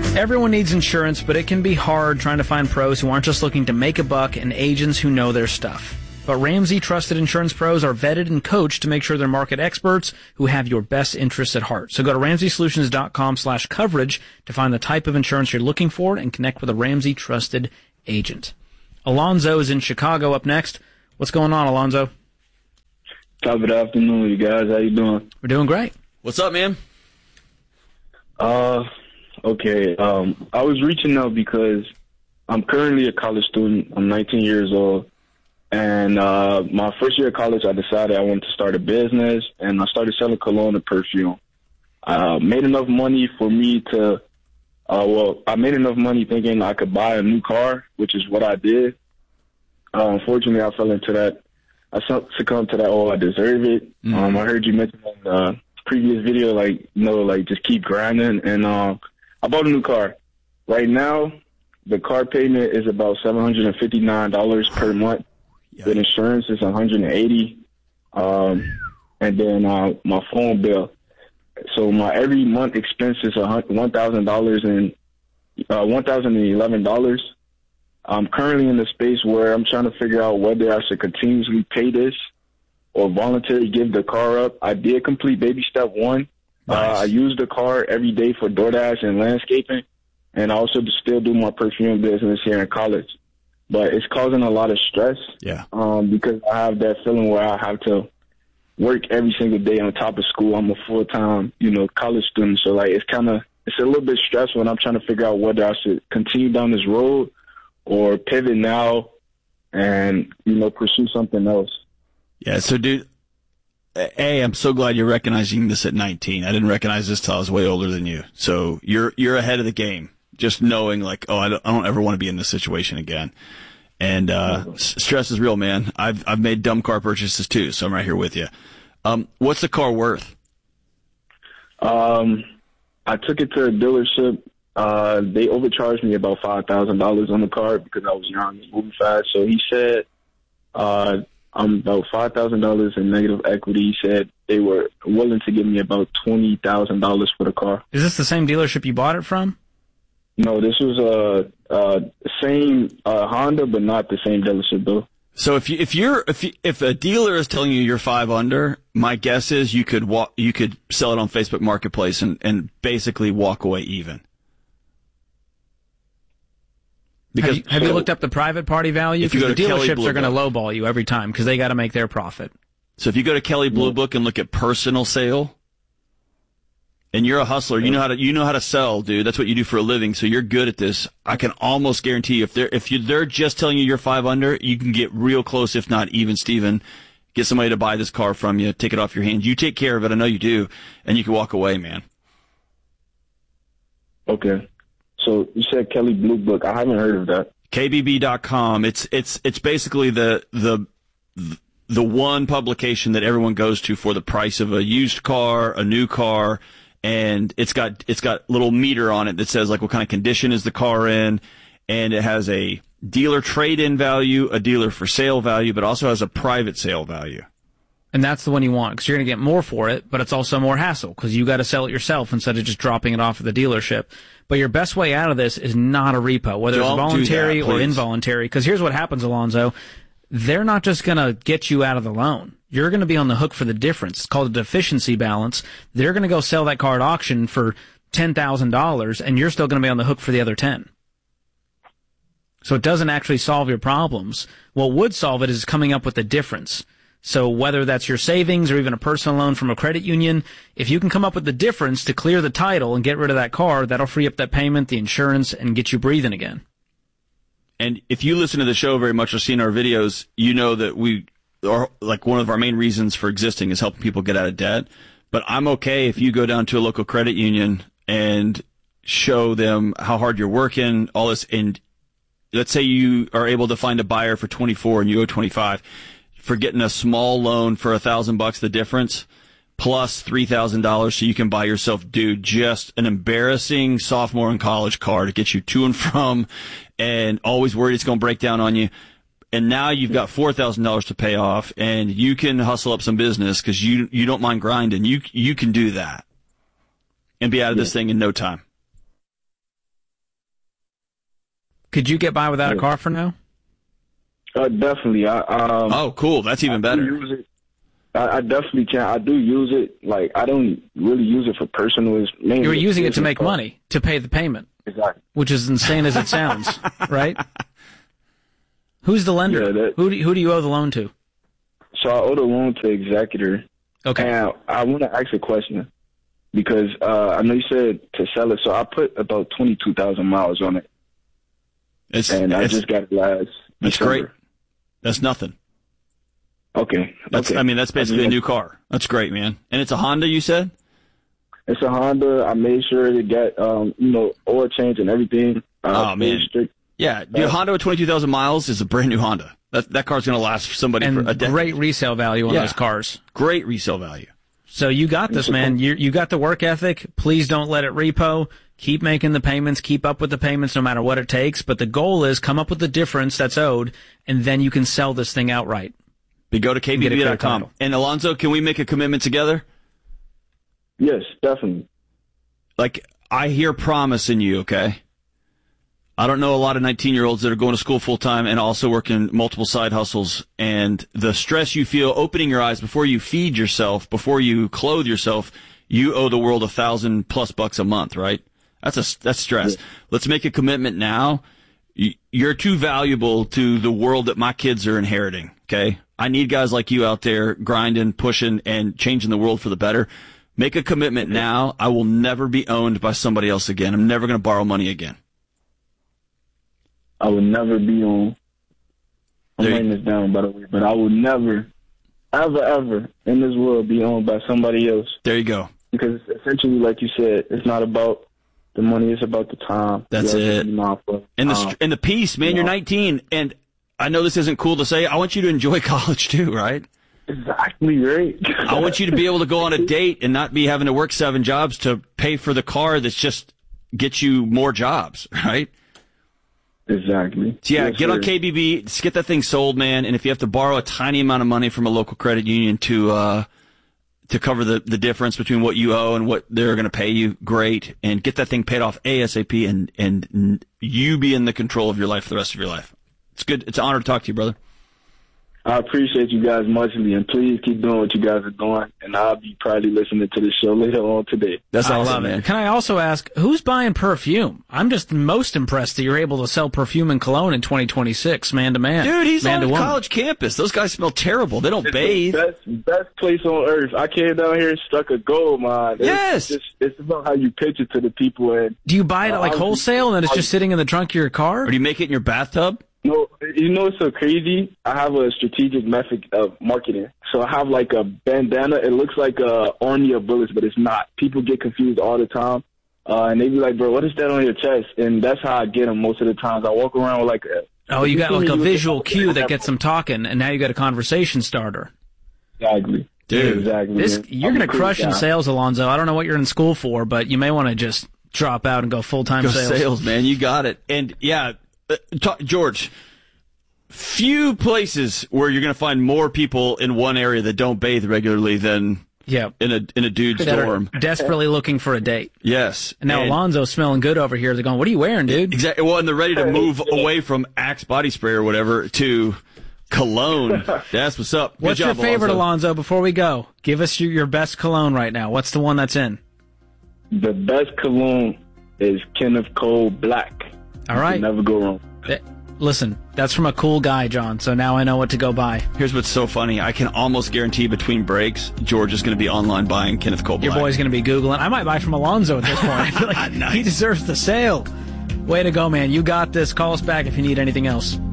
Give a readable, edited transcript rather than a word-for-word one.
Everyone needs insurance, but it can be hard trying to find pros who aren't just looking to make a buck and agents who know their stuff. But Ramsey Trusted Insurance Pros are vetted and coached to make sure they're market experts who have your best interests at heart. So go to RamseySolutions.com/coverage to find the type of insurance you're looking for and connect with a Ramsey Trusted agent. Alonzo is in Chicago up next. What's going on, Alonzo? Top of the afternoon, you guys. How you doing? We're doing great. What's up, man? Okay. I was reaching out because I'm currently a college student. I'm 19 years old. And my first year of college, I decided I wanted to start a business, and I started selling cologne and perfume. I made enough money for me to, I made enough money thinking I could buy a new car, which is what I did. Unfortunately, I fell into that. I succumbed to that, I deserve it. I heard you mention in the previous video, just keep grinding. And I bought a new car. Right now, the car payment is about $759 per month. The insurance is $180. And then my phone bill. So my every month expense is $1,000 and $1,011. I'm currently in the space where I'm trying to figure out whether I should continuously pay this or voluntarily give the car up. I did complete baby step one. Nice. I use the car every day for DoorDash and landscaping, and I also still do my perfume business here in college. But it's causing a lot of stress. Yeah. Because I have that feeling where I have to work every single day on top of school. I'm a full-time, college student. So it's a little bit stressful, and I'm trying to figure out whether I should continue down this road or pivot now and, pursue something else. Yeah. So, dude, I'm so glad you're recognizing this at 19. I didn't recognize this till I was way older than you. So you're ahead of the game. Just knowing I don't ever want to be in this situation again. And, stress is real, man. I've made dumb car purchases too. So I'm right here with you. What's the car worth? I took it to a dealership. They overcharged me about $5,000 on the car because I was young and moving fast. So he said, I'm about $5,000 in negative equity. He said they were willing to give me about $20,000 for the car. Is this the same dealership you bought it from? No, this was same Honda, but not the same dealership though. So if a dealer is telling you you're 5 under, my guess is you could sell it on Facebook Marketplace and basically walk away even. Because have you looked up the private party value? If you go to the dealerships Kelley are going to lowball you every time because they got to make their profit. So if you go to Kelley Blue Book and look at personal sale, and you're a hustler, you know how to sell, dude. That's what you do for a living. So you're good at this. I can almost guarantee you, if they're just telling you you're 5 under, you can get real close, if not even, Steven. Get somebody to buy this car from you, take it off your hands. You take care of it. I know you do, and you can walk away, man. Okay. So you said Kelley Blue Book. I haven't heard of that. KBB.com. It's basically the one publication that everyone goes to for the price of a used car, a new car. And it's got little meter on it that says what kind of condition is the car in, and it has a dealer trade-in value, a dealer for sale value, but also has a private sale value. And that's the one you want because you're going to get more for it, but it's also more hassle because you got to sell it yourself instead of just dropping it off at the dealership. But your best way out of this is not a repo, whether it's voluntary or involuntary. Because here's what happens, Alonzo. They're not just going to get you out of the loan. You're going to be on the hook for the difference. It's called a deficiency balance. They're going to go sell that car at auction for $10,000, and you're still going to be on the hook for the other 10. So it doesn't actually solve your problems. What would solve it is coming up with the difference. So whether that's your savings or even a personal loan from a credit union, if you can come up with the difference to clear the title and get rid of that car, that'll free up that payment, the insurance, and get you breathing again. And if you listen to the show very much or seen our videos, you know that we are one of our main reasons for existing is helping people get out of debt. But I'm okay if you go down to a local credit union and show them how hard you're working, all this, and let's say you are able to find a buyer for 24 and you owe 25. For getting a small loan for $1,000, the difference, plus $3,000 so you can buy yourself, dude, just an embarrassing sophomore in college car to get you to and from, and always worried it's going to break down on you. And now you've got $4,000 to pay off, and you can hustle up some business because you don't mind grinding. You can do that and be out of this thing in no time. Could you get by without a car for now? Definitely. Oh, cool. That's even better. Use it. I definitely can. I do use it. Like, I don't really use it for personal. It's mainly you were using it to make money, to pay the payment. Exactly. Which is insane as it sounds, right? Who's the lender? Yeah, who do you owe the loan to? So I owe the loan to Executor. Okay. And I want to ask a question because I know you said to sell it. So I put about 22,000 miles on it. I just got it last That's December. great. That's nothing. Okay. I mean, that's basically a new car. That's great, man. And it's a Honda, you said? It's a Honda. I made sure to get, oil change and everything. Oh, man. Strict. Yeah, dude, Honda with 22,000 miles is a brand new Honda. That car's going to last for somebody for a decade. Great resale value on those cars. Great resale value. So you got this, man. You got the work ethic. Please don't let it repo. Keep making the payments. Keep up with the payments no matter what it takes. But the goal is come up with the difference that's owed, and then you can sell this thing outright. But go to KBB.com. And Alonzo, can we make a commitment together? Yes, definitely. Like, I hear promise in you, okay? I don't know a lot of 19-year-olds that are going to school full-time and also working multiple side hustles. And the stress you feel opening your eyes before you feed yourself, before you clothe yourself, you owe the world $1,000+ a month, right? That's stress. Yeah. Let's make a commitment now. You're too valuable to the world that my kids are inheriting, okay? I need guys like you out there grinding, pushing, and changing the world for the better. Make a commitment now. I will never be owned by somebody else again. I'm never going to borrow money again. I would never be on. I'm writing this down, by the way, but I would never, ever, ever in this world be owned by somebody else. There you go. Because essentially, like you said, it's not about the money; it's about the time. That's it. And the peace, man. You're 19, and I know this isn't cool to say. I want you to enjoy college too, right? Exactly right. I want you to be able to go on a date and not be having to work 7 jobs to pay for the car that's just gets you more jobs, right? Exactly. So yeah, get on KBB, just get that thing sold, man. And if you have to borrow a tiny amount of money from a local credit union to cover the difference between what you owe and what they're going to pay you, great. And get that thing paid off ASAP and you be in the control of your life for the rest of your life. It's good. It's an honor to talk to you, brother. I appreciate you guys muchly, and please keep doing what you guys are doing, and I'll be probably listening to the show later on today. That's awesome, I love it. Can I also ask, who's buying perfume? I'm just most impressed that you're able to sell perfume and cologne in 2026, man to man. Dude, he's on a college campus. Those guys smell terrible. They don't bathe. The best place on earth. I came down here and struck a gold mine. Yes. It's about how you pitch it to the people. And do you buy it at like wholesale and then it's just sitting in the trunk of your car? Or do you make it in your bathtub? No, you know what's so crazy? I have a strategic method of marketing. So I have like a bandana. It looks like a army of bullets, but it's not. People get confused all the time. And they be like, bro, what is that on your chest? And that's how I get them most of the times. I walk around with like you got like a visual cue that gets them talking, and now you got a conversation starter. Exactly. Dude, exactly. You're going to crush in sales, Alonzo. I don't know what you're in school for, but you may want to just drop out and go full-time sales, man. You got it. And yeah, George, few places where you're going to find more people in one area that don't bathe regularly than in a dude's dorm. Desperately looking for a date. Yes. And now Alonzo's smelling good over here. They're going, what are you wearing, dude? Exactly. Well, and they're ready to move away from Axe body spray or whatever to cologne. That's what's up. Good What's job, your favorite, Alonzo, before we go? Give us your best cologne right now. What's the one that's in? The best cologne is Kenneth Cole Black. All right. You can never go wrong. Listen, that's from a cool guy, John, so now I know what to go buy. Here's what's so funny. I can almost guarantee between breaks, George is going to be online buying Kenneth Cole Black. Your boy's going to be Googling. I might buy from Alonzo at this point. I feel like nice. He deserves the sale. Way to go, man. You got this. Call us back if you need anything else.